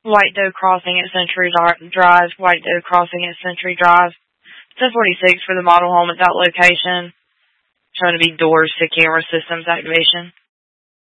White Doe Crossing at Century Drive. White Doe Crossing at Century Drive. 1046 for the model home at that location. Showing to be doors to camera systems activation.